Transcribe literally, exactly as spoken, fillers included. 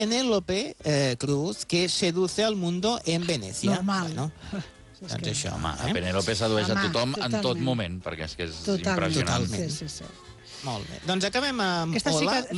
Penélope eh, Cruz, que seduce al mundo en Venecia. Normal. Bueno, És doncs que... això, Home, eh? Penélope sedueix a Home, tothom en tot totalment. moment, perquè és que és Totalment. impressionant. Totalment. Sí, sí, sí. Molt bé. Doncs acabem amb Aquesta sí Hola, que